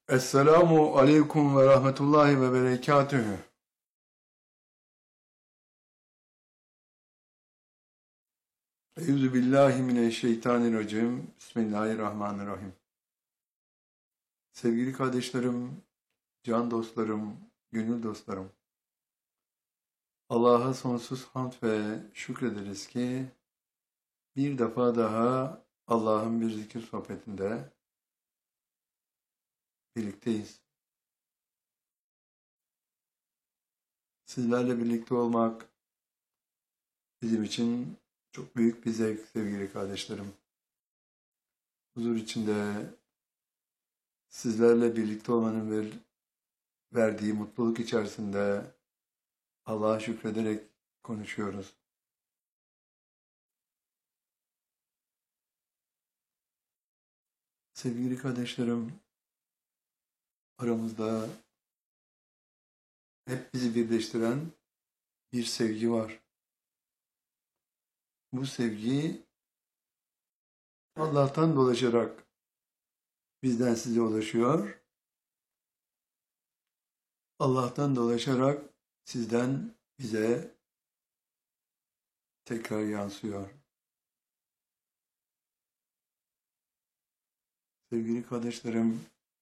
Esselamu aleyküm ve rahmetullahi ve berekatühü. Eûzü billahi mineşşeytanirracim. Bismillahirrahmanirrahim. Sevgili kardeşlerim, can dostlarım, gönül dostlarım. Allah'a sonsuz hamd ve şükrederiz ki bir defa daha Allah'ın bir zikir sohbetinde birlikteyiz. Sizlerle birlikte olmak bizim için çok büyük bir zevk sevgili kardeşlerim. Huzur içinde sizlerle birlikte olmanın verdiği mutluluk içerisinde Allah'a şükrederek konuşuyoruz. Sevgili kardeşlerim, aramızda hep bizi birleştiren bir sevgi var. Bu sevgi Allah'tan dolaşarak bizden size ulaşıyor. Allah'tan dolaşarak sizden bize tekrar yansıyor. Sevgili kardeşlerim,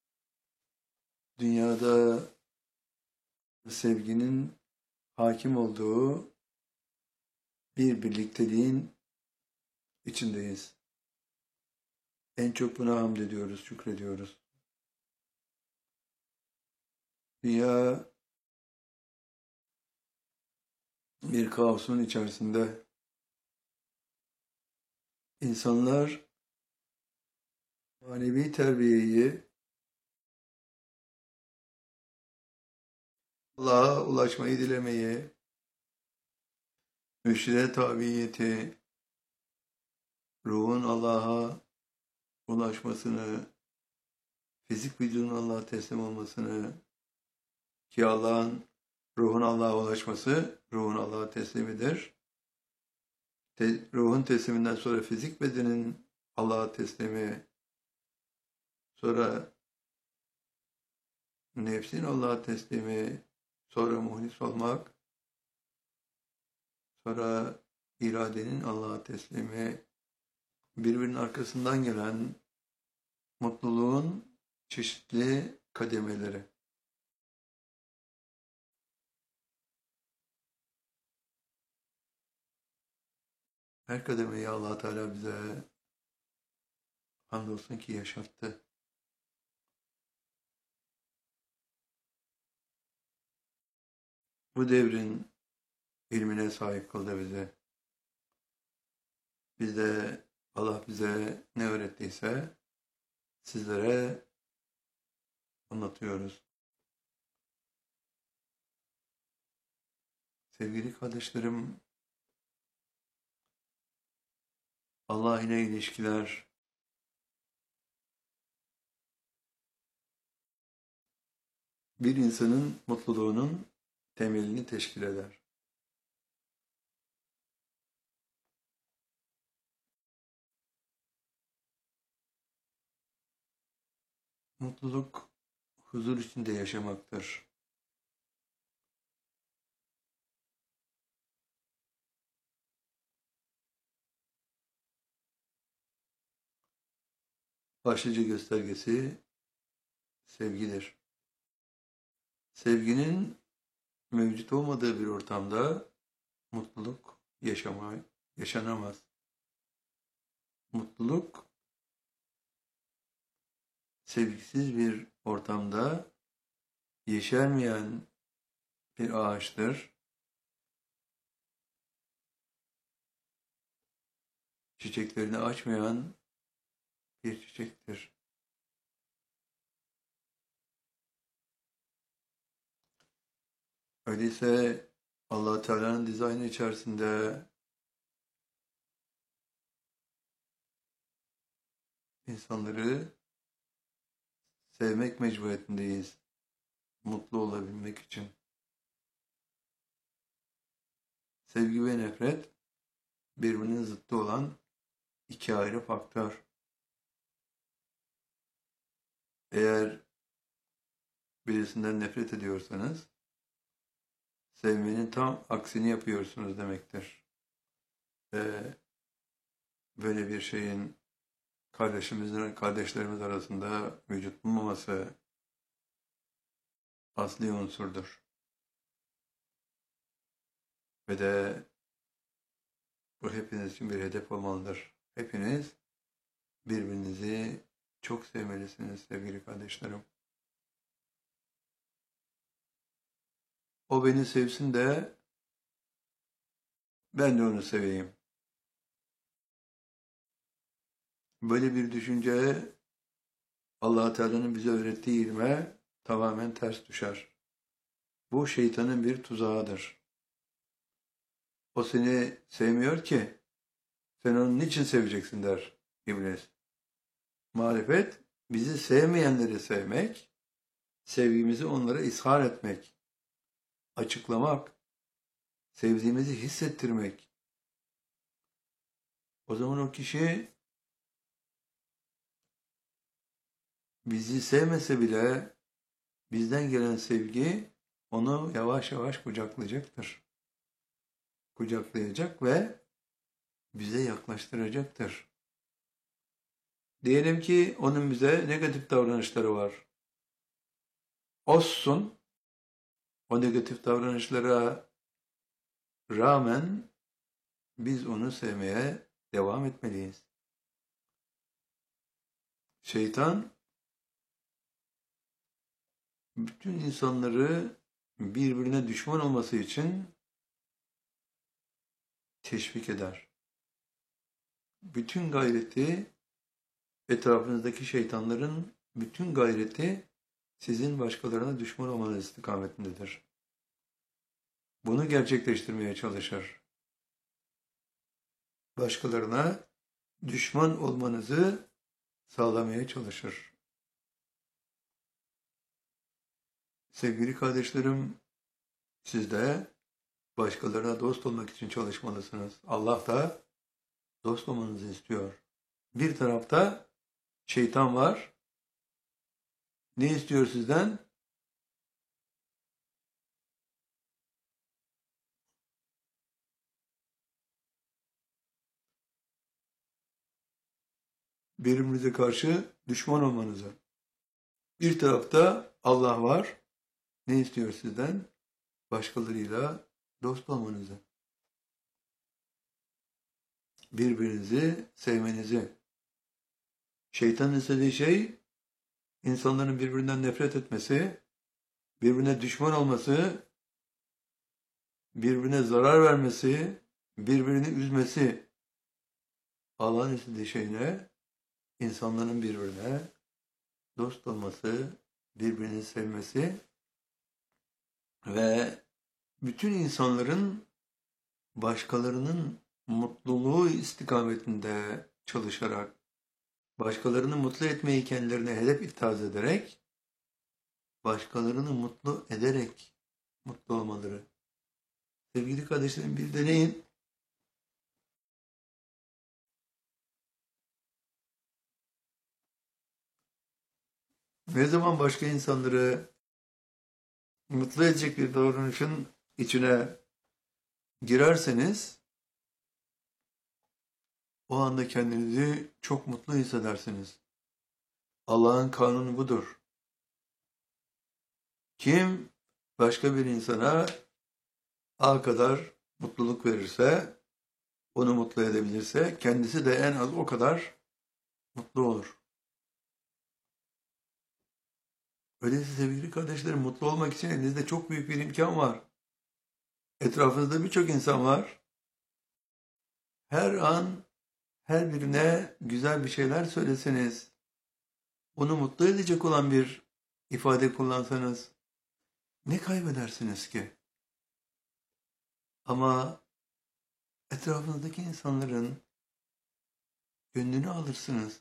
dünyada sevginin hakim olduğu bir birlikteliğin içindeyiz. En çok buna hamd ediyoruz, şükrediyoruz. Dünya bir kaosun içerisinde. İnsanlar manevi terbiyeyi, Allah'a ulaşmayı dilemeyi, mürşide tabiyeti, ruhun Allah'a ulaşmasını, fizik vücudun Allah'a teslim olmasını, ki ruhun Allah'a ulaşması, ruhun Allah'a teslimidir. Ruhun tesliminden sonra fizik bedenin Allah'a teslimi, sonra nefsin Allah'a teslimi, sonra muhlis olmak, sonra iradenin Allah'a teslimi, birbirinin arkasından gelen mutluluğun çeşitli kademeleri. Her kademeyi Allah Teala bize hamdolsun ki yaşattı. Bu devrin ilmine sahip kıldı bizi. Allah bize ne öğrettiyse sizlere anlatıyoruz. Sevgili kardeşlerim, Allah ile ilişkiler bir insanın mutluluğunun temelini teşkil eder. Mutluluk huzur içinde yaşamaktır. Başlıca göstergesi sevgidir. Sevginin mevcut olmadığı bir ortamda mutluluk yaşanamaz. Mutluluk sevgisiz bir ortamda yeşermeyen bir ağaçtır. Çiçeklerini açmayan bir çiçektir. Öyleyse Allah Teala'nın dizaynı içerisinde insanları sevmek mecburiyetindeyiz. Mutlu olabilmek için. Sevgi ve nefret birbirinin zıttı olan iki ayrı faktör. Eğer birisinden nefret ediyorsanız, sevmenin tam aksini yapıyorsunuz demektir. Ve böyle bir şeyin kardeşlerimiz arasında vücut bulmaması asli unsurdur. Ve de bu hepiniz için bir hedef olmalıdır. Hepiniz birbirinizi çok sevmelisiniz sevgili kardeşlerim. O beni sevsin de ben de onu seveyim. Böyle bir düşünce Allah Teala'nın bize öğrettiği ilme tamamen ters düşer. Bu şeytanın bir tuzağıdır. O seni sevmiyor ki sen onun niçin seveceksin der İblis. Marifet bizi sevmeyenleri sevmek, sevgimizi onlara ishar etmek, açıklamak, sevdiğimizi hissettirmek. O zaman o kişi bizi sevmese bile bizden gelen sevgi onu yavaş yavaş kucaklayacaktır. Kucaklayacak ve bize yaklaştıracaktır. Diyelim ki onun bize negatif davranışları var. Olsun, o negatif davranışlara rağmen biz onu sevmeye devam etmeliyiz. Şeytan bütün insanları birbirine düşman olması için teşvik eder. Bütün gayreti, etrafınızdaki şeytanların bütün gayreti sizin başkalarına düşman olmanız istikametindedir. Bunu gerçekleştirmeye çalışır. Başkalarına düşman olmanızı sağlamaya çalışır. Sevgili kardeşlerim, siz de başkalarına dost olmak için çalışmalısınız. Allah da dost olmanızı istiyor. Bir tarafta şeytan var. Ne istiyor sizden? Birbirinize karşı düşman olmanızı. Bir tarafta Allah var. Ne istiyor sizden? Başkalarıyla dost olmanızı. Birbirinizi sevmenizi. Şeytanın istediği şey insanların birbirinden nefret etmesi, birbirine düşman olması, birbirine zarar vermesi, birbirini üzmesi. Allah'ın istediği şey ne? İnsanların birbirine dost olması, birbirini sevmesi ve bütün insanların başkalarının mutluluğu istikametinde çalışarak, başkalarını mutlu etmeyi kendilerine hedef ittihaz ederek, başkalarını mutlu ederek mutlu olmaları. Sevgili kardeşlerim, bir deneyin. Ne zaman başka insanları mutlu edecek bir davranışın içine girerseniz, o anda kendinizi çok mutlu hissedersiniz. Allah'ın kanunu budur. Kim başka bir insana A kadar mutluluk verirse, onu mutlu edebilirse, kendisi de en az o kadar mutlu olur. Öyleyse sevgili kardeşlerim, mutlu olmak için elinizde çok büyük bir imkan var. Etrafınızda birçok insan var. Her an her birine güzel bir şeyler söyleseniz, onu mutlu edecek olan bir ifade kullansanız ne kaybedersiniz ki? Ama etrafınızdaki insanların gönlünü alırsınız.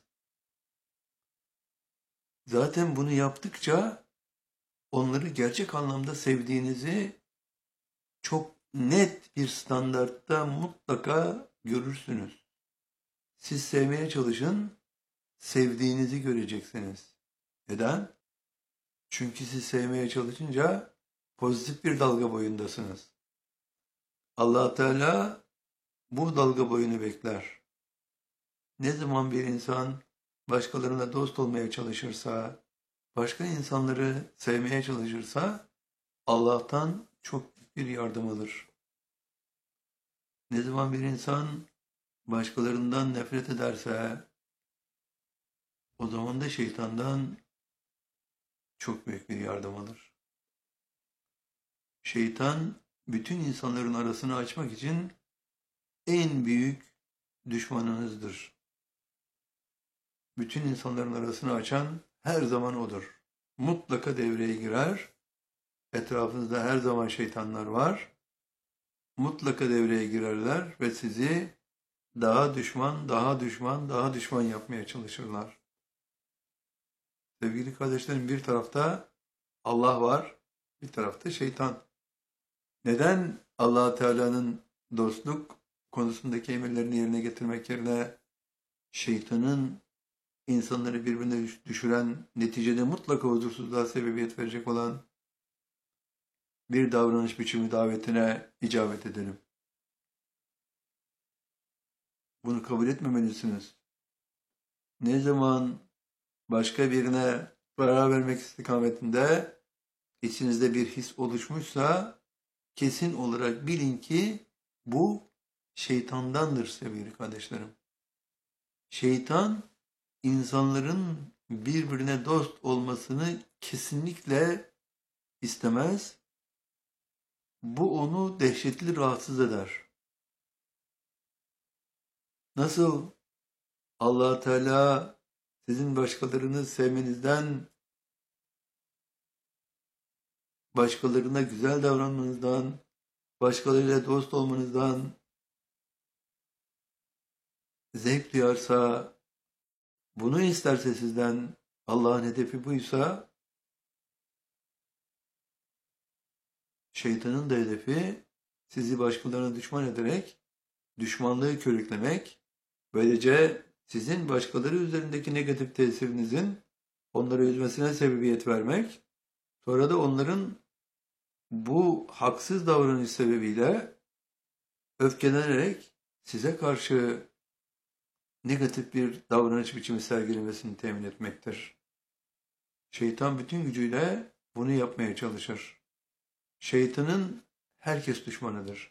Zaten bunu yaptıkça onları gerçek anlamda sevdiğinizi çok net bir standartta mutlaka görürsünüz. Siz sevmeye çalışın, sevdiğinizi göreceksiniz. Neden? Çünkü siz sevmeye çalışınca pozitif bir dalga boyundasınız. Allah Teala bu dalga boyunu bekler. Ne zaman bir insan başkalarına dost olmaya çalışırsa, başka insanları sevmeye çalışırsa Allah'tan çok büyük bir yardım alır. Ne zaman bir insan başkalarından nefret ederse o zaman da şeytandan çok büyük bir yardım alır. Şeytan bütün insanların arasını açmak için en büyük düşmanınızdır. Bütün insanların arasını açan her zaman odur. Mutlaka devreye girer. Etrafınızda her zaman şeytanlar var. Mutlaka devreye girerler ve sizi daha düşman, daha düşman, daha düşman yapmaya çalışırlar. Sevgili kardeşlerim, bir tarafta Allah var, bir tarafta şeytan. Neden Allah Teala'nın dostluk konusundaki emirlerini yerine getirmek yerine şeytanın insanları birbirine düşüren, neticede mutlaka huzursuzluğa sebebiyet verecek olan bir davranış biçimi davetine icabet edelim? Bunu kabul etmemelisiniz. Ne zaman başka birine zarar vermek istikametinde içinizde bir his oluşmuşsa kesin olarak bilin ki bu şeytandandır sevgili kardeşlerim. Şeytan insanların birbirine dost olmasını kesinlikle istemez. Bu onu dehşetli rahatsız eder. Nasıl Allah Teala sizin başkalarını sevmenizden, başkalarına güzel davranmanızdan, başkalarıyla dost olmanızdan zevk duyarsa, bunu isterse sizden, Allah'ın hedefi buysa, şeytanın da hedefi sizi başkalarına düşman ederek, düşmanlığı körüklemek, böylece sizin başkaları üzerindeki negatif tesirinizin onları üzmesine sebebiyet vermek, sonra da onların bu haksız davranış sebebiyle öfkelenerek size karşı negatif bir davranış biçimi sergilemesini temin etmektir. Şeytan bütün gücüyle bunu yapmaya çalışır. Şeytanın herkes düşmanıdır.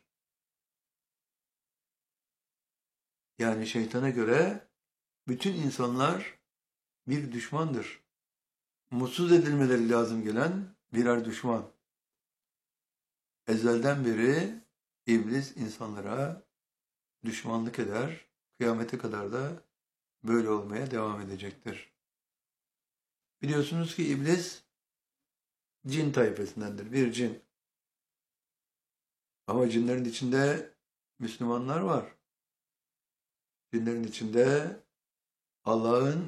Yani şeytana göre bütün insanlar bir düşmandır. Mutsuz edilmeleri lazım gelen birer düşman. Ezelden beri iblis insanlara düşmanlık eder, kıyamete kadar da böyle olmaya devam edecektir. Biliyorsunuz ki iblis cin tayfasındandır, bir cin. Ama cinlerin içinde Müslümanlar var. Cinlerin içinde Allah'ın